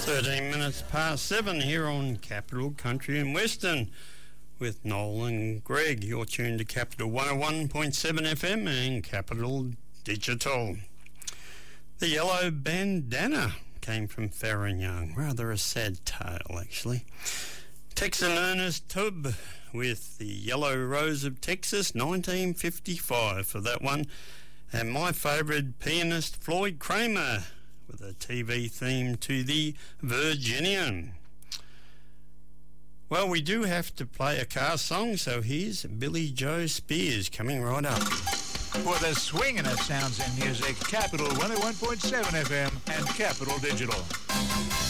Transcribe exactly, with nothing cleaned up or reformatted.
thirteen minutes past seven here on Capital Country and Western with Noel and Greg. You're tuned to Capital one oh one point seven F M and Capital Digital. The Yellow Bandana came from Farron Young. Rather a sad tale, actually. Texan Ernest Tubb with The Yellow Rose of Texas, nineteen fifty-five for that one. And my favourite pianist, Floyd Kramer, with a T V theme to The Virginian. Well, we do have to play a car song, so here's Billy Joe Spears coming right up. For the swingingest sounds in music, Capital one oh one point seven F M and Capital Digital.